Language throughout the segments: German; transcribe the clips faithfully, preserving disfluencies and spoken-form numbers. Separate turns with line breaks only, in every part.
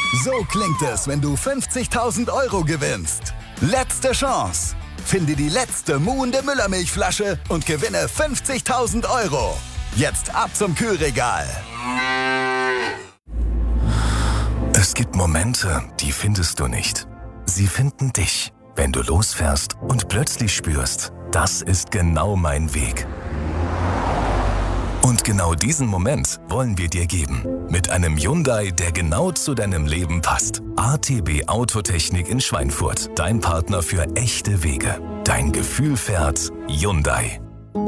So klingt es, wenn du fünfzigtausend Euro gewinnst. Letzte Chance. Finde die letzte muhende Müllermilchflasche und gewinne fünfzigtausend Euro. Jetzt ab zum Kühlregal.
Es gibt Momente, die findest du nicht. Sie finden dich, wenn du losfährst und plötzlich spürst, das ist genau mein Weg. Und genau diesen Moment wollen wir dir geben. Mit einem Hyundai, der genau zu deinem Leben passt. A T B Autotechnik in Schweinfurt. Dein Partner für echte Wege. Dein Gefühl fährt Hyundai.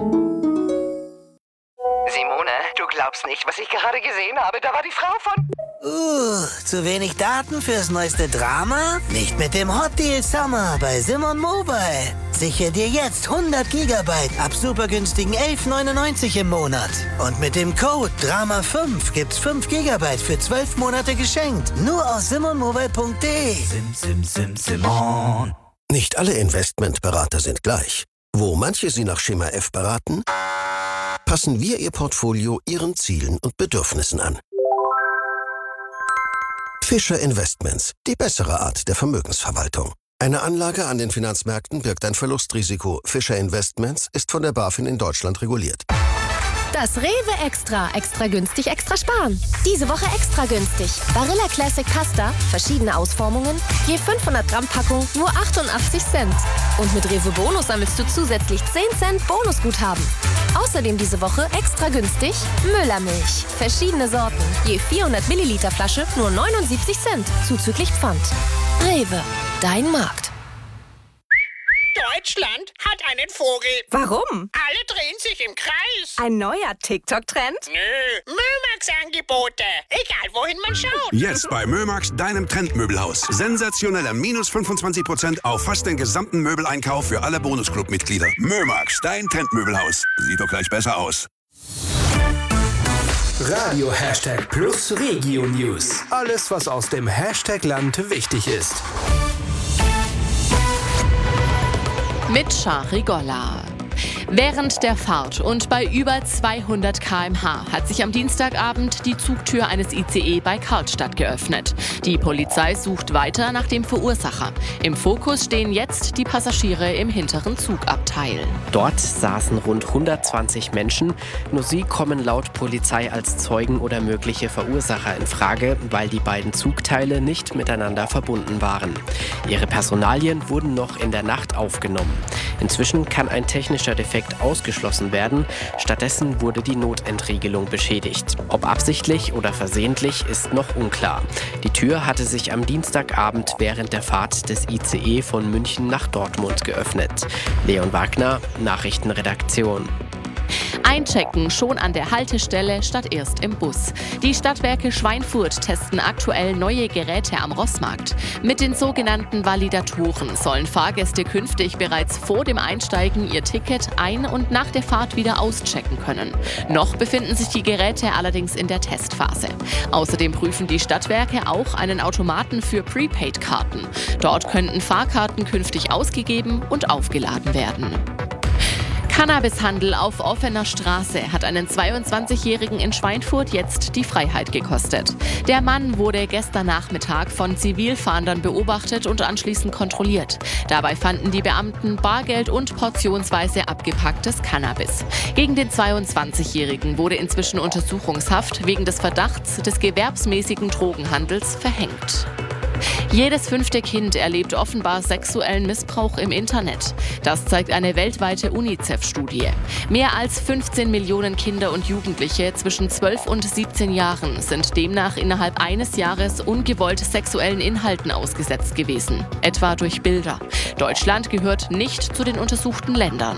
Simone, du glaubst nicht, was ich gerade gesehen habe. Da war die Frau von...
Uh, zu wenig Daten fürs neueste Drama? Nicht mit dem Hot Deal Summer bei Simon Mobile. Sichere dir jetzt hundert Gigabyte ab super günstigen elf neunundneunzig im Monat. Und mit dem Code Drama fünf gibt's fünf Gigabyte für zwölf Monate geschenkt. Nur auf simon mobile punkt de.
Sim, sim, sim, Simon.
Nicht alle Investmentberater sind gleich. Wo manche Sie nach Schema F beraten, passen wir Ihr Portfolio Ihren Zielen und Bedürfnissen an. Fischer Investments, die bessere Art der Vermögensverwaltung. Eine Anlage an den Finanzmärkten birgt ein Verlustrisiko. Fischer Investments ist von der BaFin in Deutschland reguliert.
Das Rewe Extra. Extra günstig, extra sparen. Diese Woche extra günstig. Barilla Classic Pasta, verschiedene Ausformungen, je fünfhundert Gramm Packung, nur achtundachtzig Cent. Und mit Rewe Bonus sammelst du zusätzlich zehn Cent Bonusguthaben. Außerdem diese Woche extra günstig Müllermilch. Verschiedene Sorten, je vierhundert Milliliter Flasche, nur neunundsiebzig Cent, zuzüglich Pfand. Rewe, dein Markt.
Deutschland hat einen Vogel.
Warum?
Alle drehen sich im Kreis.
Ein neuer TikTok-Trend?
Nö, Mömax-Angebote. Egal, wohin man schaut.
Jetzt bei Mömax, deinem Trendmöbelhaus. Sensationeller minus fünfundzwanzig Prozent auf fast den gesamten Möbeleinkauf für alle Bonusclub-Mitglieder. Mömax, dein Trendmöbelhaus. Sieht doch gleich besser aus.
Radio Hashtag Plus Regio News. Alles, was aus dem Hashtag-Land wichtig ist.
Mit Shari Golla. Während der Fahrt und bei über zweihundert Kilometer pro Stunde hat sich am Dienstagabend die Zugtür eines I C E bei Karlstadt geöffnet. Die Polizei sucht weiter nach dem Verursacher. Im Fokus stehen jetzt die Passagiere im hinteren Zugabteil.
Dort saßen rund hundertzwanzig Menschen. Nur sie kommen laut Polizei als Zeugen oder mögliche Verursacher in Frage, weil die beiden Zugteile nicht miteinander verbunden waren. Ihre Personalien wurden noch in der Nacht aufgenommen. Inzwischen kann ein technischer Defekt ausgeschlossen werden. Stattdessen wurde die Notentriegelung beschädigt. Ob absichtlich oder versehentlich, ist noch unklar. Die Tür hatte sich am Dienstagabend während der Fahrt des I C E von München nach Dortmund geöffnet. Leon Wagner, Nachrichtenredaktion.
Einchecken schon an der Haltestelle statt erst im Bus. Die Stadtwerke Schweinfurt testen aktuell neue Geräte am Rossmarkt. Mit den sogenannten Validatoren sollen Fahrgäste künftig bereits vor dem Einsteigen ihr Ticket ein- und nach der Fahrt wieder auschecken können. Noch befinden sich die Geräte allerdings in der Testphase. Außerdem prüfen die Stadtwerke auch einen Automaten für Prepaid-Karten. Dort könnten Fahrkarten künftig ausgegeben und aufgeladen werden. Cannabishandel auf offener Straße hat einen zweiundzwanzigjährigen in Schweinfurt jetzt die Freiheit gekostet. Der Mann wurde gestern Nachmittag von Zivilfahndern beobachtet und anschließend kontrolliert. Dabei fanden die Beamten Bargeld und portionsweise abgepacktes Cannabis. Gegen den zweiundzwanzigjährigen wurde inzwischen Untersuchungshaft wegen des Verdachts des gewerbsmäßigen Drogenhandels verhängt. Jedes fünfte Kind erlebt offenbar sexuellen Missbrauch im Internet. Das zeigt eine weltweite UNICEF-Studie. Mehr als fünfzehn Millionen Kinder und Jugendliche zwischen zwölf und siebzehn Jahren sind demnach innerhalb eines Jahres ungewollt sexuellen Inhalten ausgesetzt gewesen, etwa durch Bilder. Deutschland gehört nicht zu den untersuchten Ländern.